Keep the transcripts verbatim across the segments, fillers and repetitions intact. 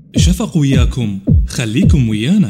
شفق وياكم، خليكم ويانا.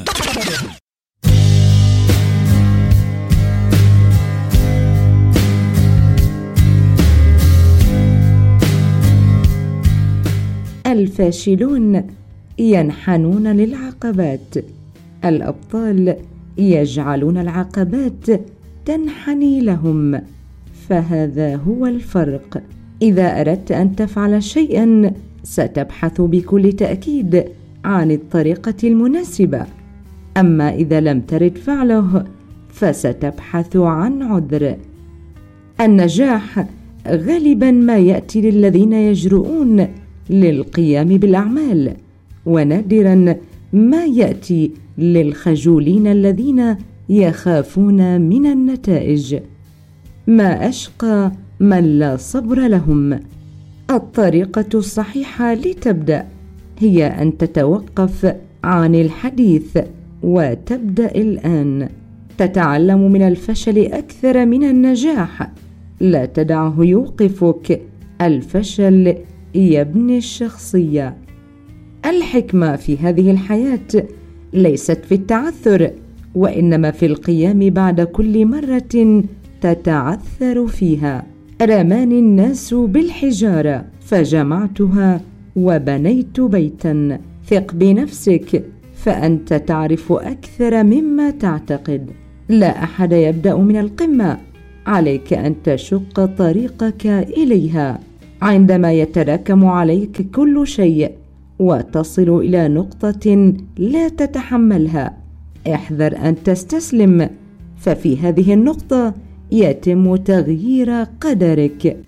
الفاشلون ينحنون للعقبات، الأبطال يجعلون العقبات تنحني لهم، فهذا هو الفرق. إذا أردت أن تفعل شيئا ستبحث بكل تأكيد عن الطريقة المناسبة، أما إذا لم ترد فعله فستبحث عن عذر. النجاح غالبا ما يأتي للذين يجرؤون للقيام بالأعمال، ونادرا ما يأتي للخجولين الذين يخافون من النتائج. ما أشقى من لا صبر لهم. الطريقة الصحيحة لتبدأ هي أن تتوقف عن الحديث وتبدأ الآن. تتعلم من الفشل أكثر من النجاح، لا تدعه يوقفك. الفشل يبني الشخصية. الحكمة في هذه الحياة ليست في التعثر، وإنما في القيام بعد كل مرة تتعثر فيها. رماني الناس بالحجارة فجمعتها وبنيت بيتا. ثق بنفسك، فأنت تعرف أكثر مما تعتقد. لا أحد يبدأ من القمة، عليك أن تشق طريقك إليها. عندما يتراكم عليك كل شيء وتصل إلى نقطة لا تتحملها، احذر أن تستسلم، ففي هذه النقطة يتم تغيير قدرك.